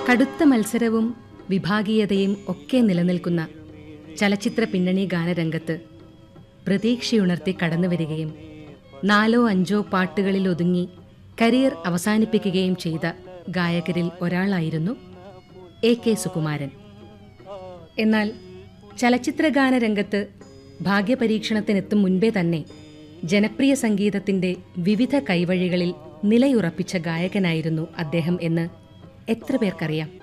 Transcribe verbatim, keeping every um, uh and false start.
കടുത്ത മത്സരവും വിഭാഗീയതയും ഒക്കെ നിലനിൽക്കുന്ന ചലച്ചിത്ര പിന്നണി ഗാനരംഗത്ത് പ്രതീക്ഷയുണർത്തി കടന്നുവരികയും നാലോ അഞ്ചോ പാട്ടുകളിൽ ഒതുങ്ങി കരിയർ അവസാനിപ്പിക്കുകയും ചെയ്ത ഗായകരിൽ ഒരാളായിരുന്നു എ കെ സുകുമാരൻ. എന്നാൽ ചലച്ചിത്ര ഗാനരംഗത്ത് ഭാഗ്യപരീക്ഷണത്തിനെത്തും മുൻപേ തന്നെ ജനപ്രിയ സംഗീതത്തിന്റെ വിവിധ കൈവഴികളിൽ നിലയുറപ്പിച്ച ഗായകനായിരുന്നു അദ്ദേഹം എന്ന് എത്ര പേർക്കറിയാം?